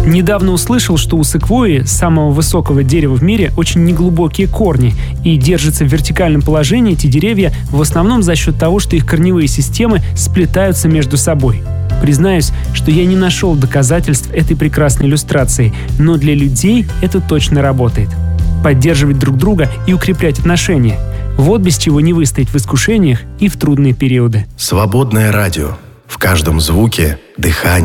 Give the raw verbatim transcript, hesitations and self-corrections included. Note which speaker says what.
Speaker 1: Недавно услышал, что у секвойи, самого высокого дерева в мире, очень неглубокие корни, и держатся в вертикальном положении эти деревья в основном за счет того, что их корневые системы сплетаются между собой. Признаюсь, что я не нашел доказательств этой прекрасной иллюстрации, но для людей это точно работает. Поддерживать друг друга и укреплять отношения – вот без чего не выстоять в искушениях и в трудные периоды.
Speaker 2: Свободное радио. В каждом звуке – дыхание.